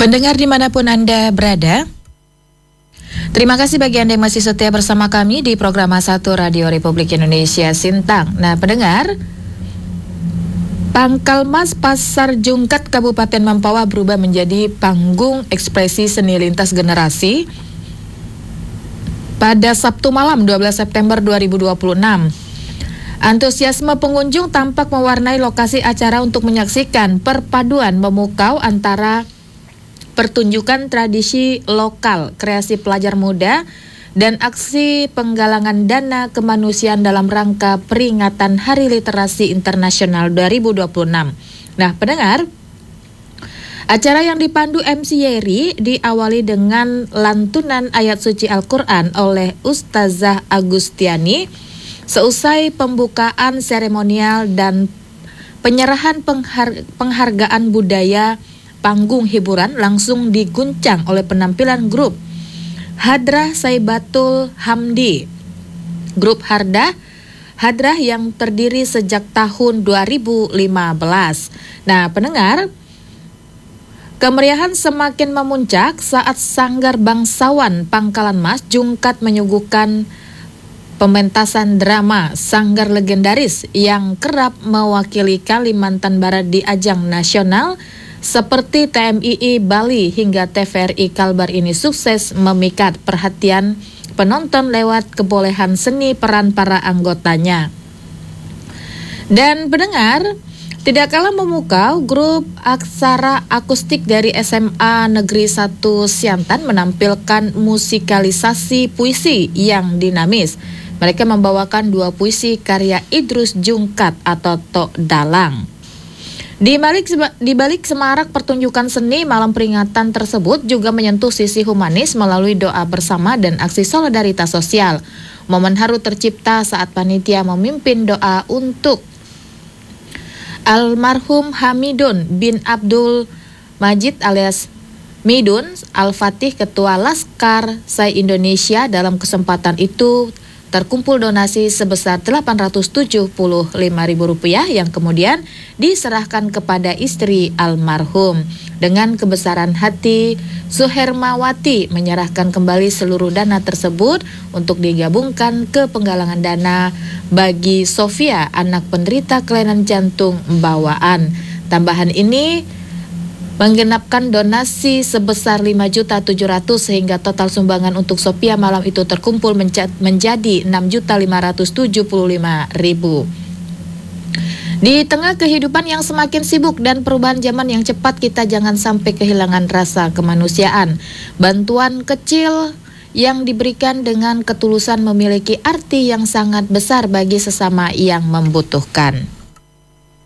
Pendengar dimanapun Anda berada, terima kasih bagi Anda yang masih setia bersama kami di program A1 Radio Republik Indonesia Sintang. Nah, pendengar, Pangkalmas Pasar Jungkat Kabupaten Mempawah berubah menjadi panggung ekspresi seni lintas generasi pada Sabtu malam 12 September 2026. Antusiasme pengunjung tampak mewarnai lokasi acara untuk menyaksikan perpaduan memukau antara pertunjukan tradisi lokal, kreasi pelajar muda, dan aksi penggalangan dana kemanusiaan dalam rangka peringatan Hari Literasi Internasional 2026. Nah, pendengar, acara yang dipandu MC Yeri diawali dengan lantunan ayat suci Al-Quran oleh Ustazah Agustiani seusai pembukaan seremonial dan penyerahan penghargaan budaya. Panggung hiburan langsung diguncang oleh penampilan grup Hadrah Saibatul Hamdi. Grup Hadrah yang terdiri sejak tahun 2015. Nah, pendengar, kemeriahan semakin memuncak saat Sanggar Bangsawan Pangkalan Mas Jungkat menyuguhkan pementasan drama Sanggar legendaris yang kerap mewakili Kalimantan Barat di ajang nasional seperti TMII Bali hingga TVRI Kalbar ini sukses memikat perhatian penonton lewat kebolehan seni peran para anggotanya. Dan pendengar, tidak kalah memukau, grup aksara akustik dari SMA Negeri 1 Siantan menampilkan musikalisasi puisi yang dinamis. Mereka membawakan dua puisi karya Idrus Jungkat atau Tok Dalang. Di balik semarak pertunjukan seni, malam peringatan tersebut juga menyentuh sisi humanis melalui doa bersama dan aksi solidaritas sosial. Momen haru tercipta saat panitia memimpin doa untuk almarhum Hamidun bin Abdul Majid alias Midun Al-Fatih, Ketua Laskar se-Indonesia. Dalam kesempatan itu terkumpul donasi sebesar Rp875.000 yang kemudian diserahkan kepada istri almarhum. Dengan kebesaran hati, Suhermawati menyerahkan kembali seluruh dana tersebut untuk digabungkan ke penggalangan dana bagi Sofia, anak penderita kelainan jantung bawaan. Tambahan ini menggenapkan donasi sebesar 5.700.000 sehingga total sumbangan untuk Sophia malam itu terkumpul menjadi 6.575.000. Di tengah kehidupan yang semakin sibuk dan perubahan zaman yang cepat, kita jangan sampai kehilangan rasa kemanusiaan. Bantuan kecil yang diberikan dengan ketulusan memiliki arti yang sangat besar bagi sesama yang membutuhkan.